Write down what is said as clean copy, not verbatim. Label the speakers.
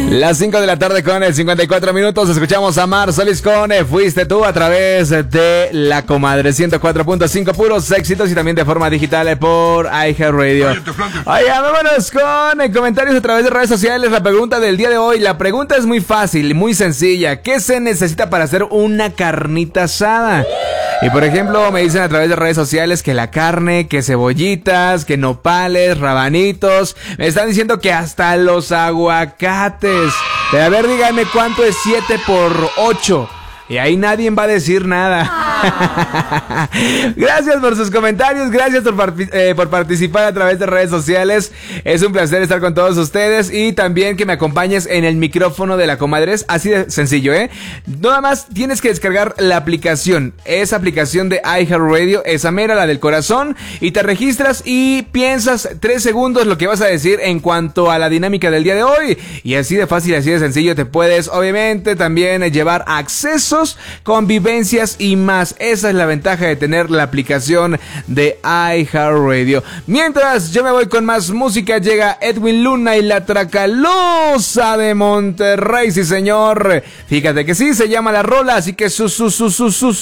Speaker 1: Las 5 de la tarde con 54 minutos. Escuchamos a Mar Solís con Fuiste Tú a través de La Comadre 104.5, puros éxitos, y también de forma digital por iHeartRadio. Oye, vámonos con comentarios a través de redes sociales. La pregunta del día de hoy, la pregunta es muy fácil, muy sencilla. ¿Qué se necesita para hacer una carnita asada? Y por ejemplo, me dicen a través de redes sociales que la carne, que cebollitas, que nopales, rabanitos. Me están diciendo que hasta los aguacates. Pero a ver, díganme cuánto es 7 por 8. Y ahí nadie va a decir nada. Gracias por sus comentarios, gracias por participar a través de redes sociales. Es un placer estar con todos ustedes y también que me acompañes en el micrófono de La Comadre. Así de sencillo, Nada más tienes que descargar la aplicación, esa aplicación de iHeartRadio, esa mera, la del corazón, y te registras y piensas 3 segundos lo que vas a decir en cuanto a la dinámica del día de hoy. Y así de fácil, así de sencillo te puedes, obviamente, también llevar accesos, convivencias y más. Esa es la ventaja de tener la aplicación de iHeartRadio. Mientras yo me voy con más música, llega Edwin Luna y la Tracalosa de Monterrey. Sí, señor. Fíjate que sí, se llama la rola, así que